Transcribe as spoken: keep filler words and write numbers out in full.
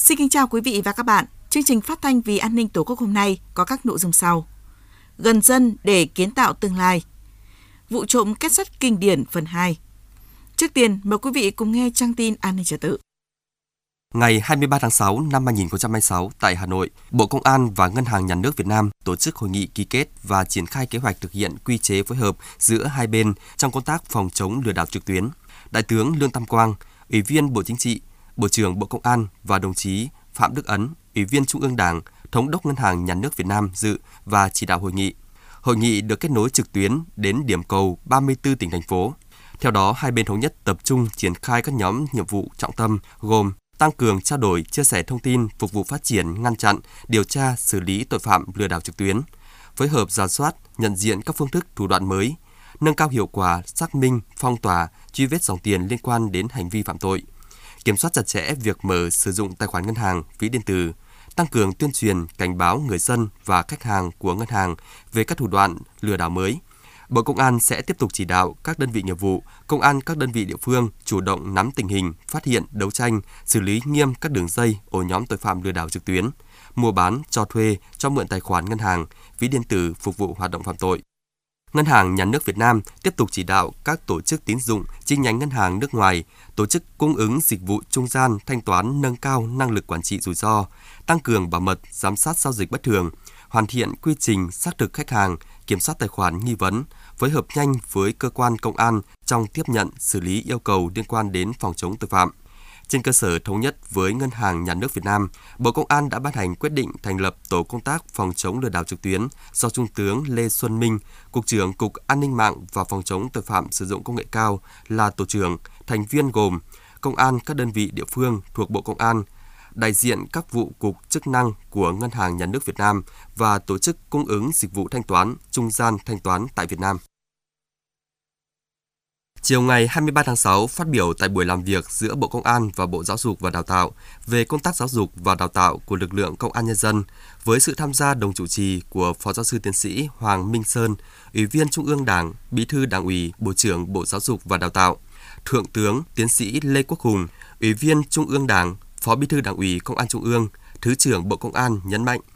Xin kính chào quý vị và các bạn. Chương trình phát thanh Vì an ninh Tổ quốc hôm nay có các nội dung sau. Gần dân để kiến tạo tương lai. Vụ trộm kết sắt kinh điển phần hai. Trước tiên, mời quý vị cùng nghe trang tin an ninh trật tự. Ngày hai mươi ba tháng sáu năm hai nghìn không trăm hai mươi sáu tại Hà Nội, Bộ Công an và Ngân hàng Nhà nước Việt Nam tổ chức hội nghị ký kết và triển khai kế hoạch thực hiện quy chế phối hợp giữa hai bên trong công tác phòng chống lừa đảo trực tuyến. Đại tướng Lương Tam Quang, Ủy viên Bộ Chính trị, Bộ trưởng Bộ Công an và đồng chí Phạm Đức Ấn, Ủy viên Trung ương Đảng, Thống đốc Ngân hàng Nhà nước Việt Nam dự và chỉ đạo hội nghị. Hội nghị được kết nối trực tuyến đến điểm cầu ba mươi tư tỉnh thành phố. Theo đó, hai bên thống nhất tập trung triển khai các nhóm nhiệm vụ trọng tâm gồm tăng cường trao đổi, chia sẻ thông tin phục vụ phát triển, ngăn chặn, điều tra, xử lý tội phạm lừa đảo trực tuyến, phối hợp rà soát, nhận diện các phương thức thủ đoạn mới, nâng cao hiệu quả xác minh, phong tỏa, truy vết dòng tiền liên quan đến hành vi phạm tội, kiểm soát chặt chẽ việc mở sử dụng tài khoản ngân hàng, ví điện tử, tăng cường tuyên truyền, cảnh báo người dân và khách hàng của ngân hàng về các thủ đoạn lừa đảo mới. Bộ Công an sẽ tiếp tục chỉ đạo các đơn vị nghiệp vụ, công an các đơn vị địa phương chủ động nắm tình hình, phát hiện, đấu tranh, xử lý nghiêm các đường dây, ổ nhóm tội phạm lừa đảo trực tuyến, mua bán, cho thuê, cho mượn tài khoản ngân hàng, ví điện tử phục vụ hoạt động phạm tội. Ngân hàng Nhà nước Việt Nam tiếp tục chỉ đạo các tổ chức tín dụng, chi nhánh ngân hàng nước ngoài, tổ chức cung ứng dịch vụ trung gian thanh toán nâng cao năng lực quản trị rủi ro, tăng cường bảo mật, giám sát giao dịch bất thường, hoàn thiện quy trình xác thực khách hàng, kiểm soát tài khoản nghi vấn, phối hợp nhanh với cơ quan công an trong tiếp nhận, xử lý yêu cầu liên quan đến phòng chống tội phạm. Trên cơ sở thống nhất với Ngân hàng Nhà nước Việt Nam, Bộ Công an đã ban hành quyết định thành lập Tổ công tác phòng chống lừa đảo trực tuyến do Trung tướng Lê Xuân Minh, Cục trưởng Cục An ninh mạng và Phòng chống tội phạm sử dụng công nghệ cao là tổ trưởng, thành viên gồm công an các đơn vị địa phương thuộc Bộ Công an, đại diện các vụ cục chức năng của Ngân hàng Nhà nước Việt Nam và tổ chức cung ứng dịch vụ thanh toán, trung gian thanh toán tại Việt Nam. Chiều ngày hai mươi ba tháng sáu, phát biểu tại buổi làm việc giữa Bộ Công an và Bộ Giáo dục và Đào tạo về công tác giáo dục và đào tạo của lực lượng Công an Nhân dân, với sự tham gia đồng chủ trì của Phó Giáo sư Tiến sĩ Hoàng Minh Sơn, Ủy viên Trung ương Đảng, Bí thư Đảng ủy, Bộ trưởng Bộ Giáo dục và Đào tạo, Thượng tướng Tiến sĩ Lê Quốc Hùng, Ủy viên Trung ương Đảng, Phó Bí thư Đảng ủy Công an Trung ương, Thứ trưởng Bộ Công an nhấn mạnh,